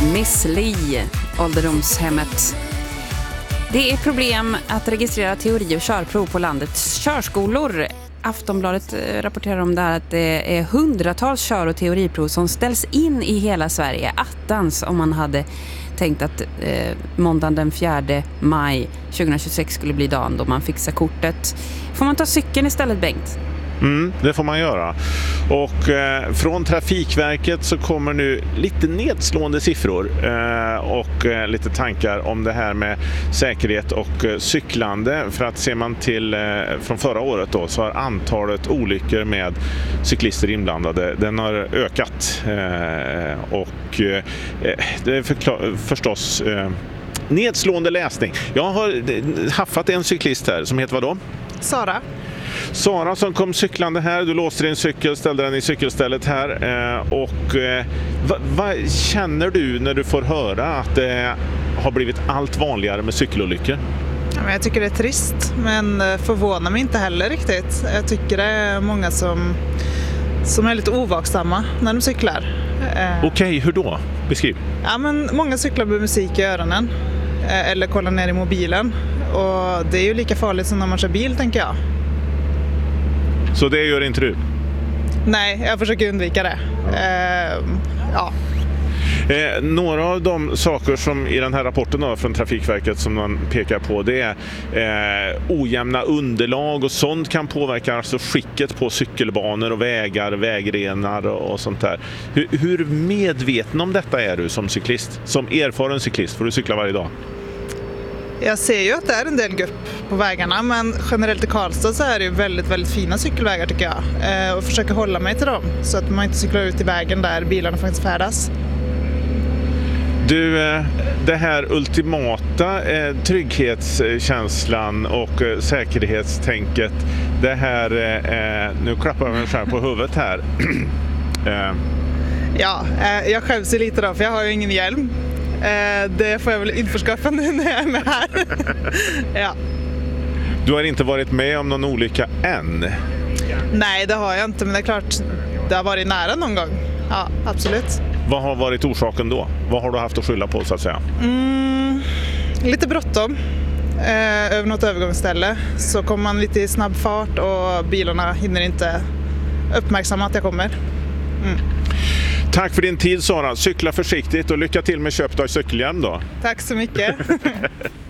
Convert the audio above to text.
Miss Li, ålderdomshemmet. Det är problem att registrera teori- och körprov på landets körskolor. Aftonbladet rapporterar om det här att det är hundratals kör- och teoriprov som ställs in i hela Sverige. Attans om man hade tänkt att måndagen den 4 maj 2026 skulle bli dagen då man fixar kortet. Får man ta cykeln istället, Bengt? Det får man göra. Och från Trafikverket så kommer nu lite nedslående siffror och lite tankar om det här med säkerhet och cyklande. För att ser man till från förra året då, så har antalet olyckor med cyklister inblandade, den har ökat. Och det är förstås nedslående läsning. Jag har haffat en cyklist här som heter vad då? Sara som kom cyklande här, du låste din cykel, ställde den i cykelstället här och vad känner du när du får höra att det har blivit allt vanligare med cykelolyckor? Ja, jag tycker det är trist, men förvånar mig inte heller riktigt. Jag tycker det är många som är lite ovaksamma när de cyklar. Okej, hur då? Beskriv. Ja, men många cyklar med musik i öronen eller kollar ner i mobilen, och det är ju lika farligt som när man kör bil, tänker jag. Så det gör inte du? Nej, jag försöker undvika det. Ja. Några av de saker som i den här rapporten då, från Trafikverket som man pekar på, det är ojämna underlag och sånt kan påverka alltså skicket på cykelbanor och vägar, vägrenar och sånt där. Hur medveten om detta är du som cyklist? Som erfaren cyklist, får du cykla varje dag? Jag ser ju att det är en del gupp på vägarna, men generellt i Karlstad så är det ju väldigt, väldigt fina cykelvägar, tycker jag. Och försöker hålla mig till dem så att man inte cyklar ut i vägen där bilarna faktiskt färdas. Du, det här ultimata trygghetskänslan och säkerhetstänket, det här, nu klappar jag mig själv på huvudet här. Ja, jag skäms ju lite då, för jag har ju ingen hjälm. Det får jag väl införskaffa nu när jag är med här. Ja. Du har inte varit med om någon olycka än? Nej, det har jag inte, men det är klart, det har varit nära någon gång. Ja, absolut. Vad har varit orsaken då? Vad har du haft att skylla på, så att säga? Lite bråttom. Över något övergångsställe så kommer man lite i snabb fart och bilarna hinner inte uppmärksamma att jag kommer. Tack för din tid, Sara. Cykla försiktigt och lycka till med köp av cykelhjälm då. Tack så mycket.